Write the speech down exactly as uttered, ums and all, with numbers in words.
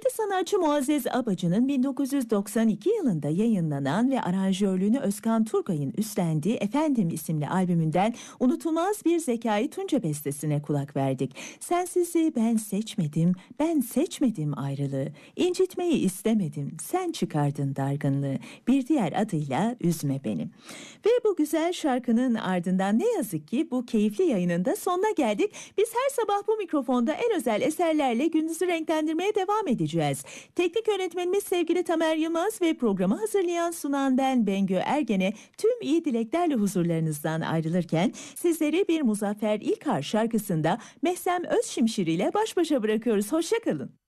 Rahmetli sanatçı Muazzez Abacı'nın bin dokuz yüz doksan iki yılında yayınlanan ve aranjörlüğünü Özkan Turgay'ın üstlendiği Efendim isimli albümünden unutulmaz bir Zekai Tunca bestesine kulak verdik. Sensizliği ben seçmedim, ben seçmedim ayrılığı. İncitmeyi istemedim, sen çıkardın dargınlığı. Bir diğer adıyla Üzme Beni. Ve bu güzel şarkının ardından ne yazık ki bu keyifli yayının da sonuna geldik. Biz her sabah bu mikrofonda en özel eserlerle gününüzü renklendirmeye devam edeceğiz. Teknik yönetmenimiz sevgili Tamer Yılmaz ve programı hazırlayan sunan ben Bengü Ergen'e tüm iyi dileklerle huzurlarınızdan ayrılırken sizleri bir Muzaffer İlkar şarkısında Mehsem Özşimşir ile baş başa bırakıyoruz. Hoşça kalın.